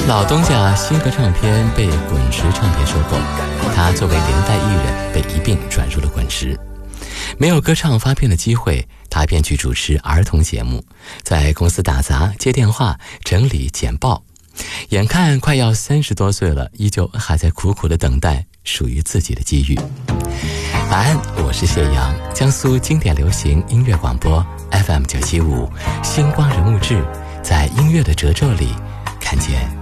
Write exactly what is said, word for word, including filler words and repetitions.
老东家新歌唱片被滚石唱片收购，他作为连带艺人被一并转入了滚石。没有歌唱发片的机会，他便去主持儿童节目，在公司打杂、接电话、整理简报。眼看快要三十多岁了，依旧还在苦苦的等待属于自己的机遇。晚安，我是谢阳，江苏经典流行音乐广播 F M 九七五，星光人物志，在音乐的褶皱里看见